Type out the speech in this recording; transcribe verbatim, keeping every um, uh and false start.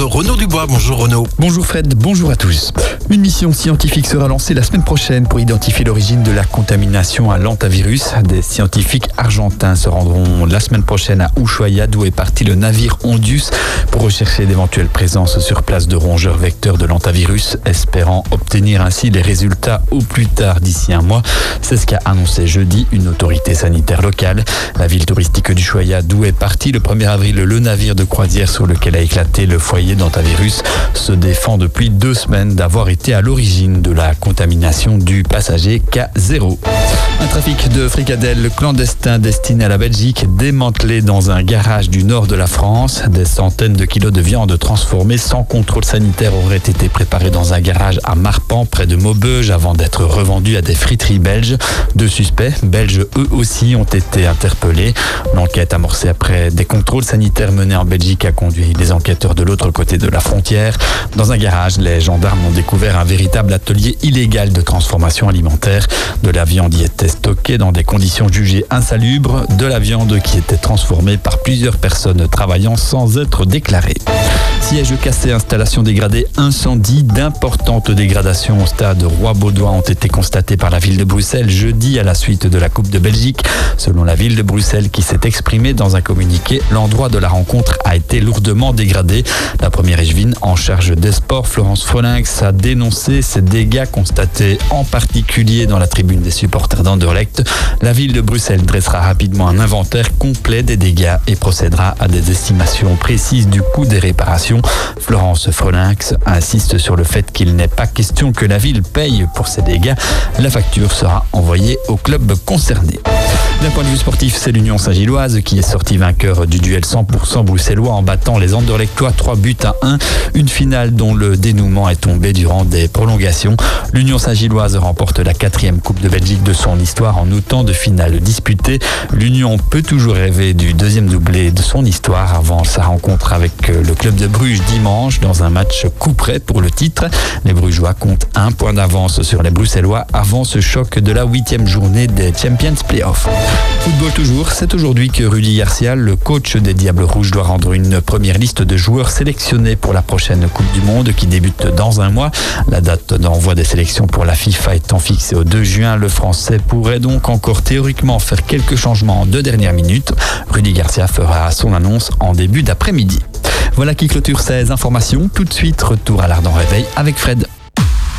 retrouve Renaud Dubois. Bonjour Renaud. Bonjour Fred, bonjour à tous. Une mission scientifique sera lancée la semaine prochaine pour identifier l'origine de la contamination à l'hantavirus. Des scientifiques argentins se rendront la semaine prochaine à Ushuaia, d'où est parti le navire Ondius, pour rechercher d'éventuelles présences sur place de rongeurs vecteurs de l'hantavirus, espérant obtenir ainsi les résultats au plus tard d'ici un mois. C'est ce qu'a annoncé jeudi une autorité sanitaire locale. La ville touristique d'Ushuaia, d'où est parti le premier avril le navire de croisière sur lequel a éclaté le foyer d'hantavirus, se défend depuis deux semaines d'avoir été à l'origine de la contamination du passager K zéro. Un trafic de fricadelles clandestins destiné à la Belgique démantelé dans un garage du nord de la France. Des centaines de kilos de viande transformée sans contrôle sanitaire auraient été préparés dans un garage à Marpan, près de Maubeuge, avant d'être revendus à des friteries belges. Deux suspects belges, eux aussi, ont été interpellés. L'enquête amorcée après des contrôles sanitaires menés en Belgique a conduit les enquêteurs de l'autre côté de la frontière. Dans un garage, les gendarmes ont découvert un véritable atelier illégal de transformation alimentaire. De la viande y était stockée dans des conditions jugées insalubres, de la viande qui était transformée par plusieurs personnes travaillant sans être déclarées. Siège cassé, installation dégradée, incendie, d'importantes dégradations au stade Roi-Baudouin ont été constatées par la ville de Bruxelles jeudi à la suite de la Coupe de Belgique. Selon la ville de Bruxelles qui s'est exprimée dans un communiqué, l'endroit de la rencontre a été lourdement dégradé. La première échevine en charge des sports, Florence Frolinx, a dénoncé ces dégâts constatés en particulier dans la tribune des supporters d'Anderlecht. La ville de Bruxelles dressera rapidement un inventaire complet des dégâts et procédera à des estimations précises du coût des réparations. Florence Frolinx insiste sur le fait qu'il n'est pas question que la ville paye pour ces dégâts. La facture sera envoyée au club concerné. D'un point de vue sportif, c'est l'Union Saint-Gilloise qui est sortie vainqueur du duel cent pour cent bruxellois en battant les Anderlechtois trois buts à un. Une finale dont le dénouement est tombé durant des prolongations. L'Union Saint-Gilloise remporte la quatrième Coupe de Belgique de son histoire en autant de finales disputées. L'Union peut toujours rêver du deuxième doublé de son histoire avant sa rencontre avec le club de Bruges dimanche dans un match coup près pour le titre. Les Brugeois comptent un point d'avance sur les Bruxellois avant ce choc de la huitième journée des Champions Playoffs. Football toujours, c'est aujourd'hui que Rudy Garcia, le coach des Diables Rouges, doit rendre une première liste de joueurs sélectionnés pour la prochaine Coupe du Monde qui débute dans un mois. La date d'envoi des sélections pour la FIFA étant fixée au deux juin, le Français pourrait donc encore théoriquement faire quelques changements de dernière minute. Rudy Garcia fera son annonce en début d'après-midi. Voilà qui clôture ces informations. Tout de suite, retour à l'Ardent Réveil avec Fred.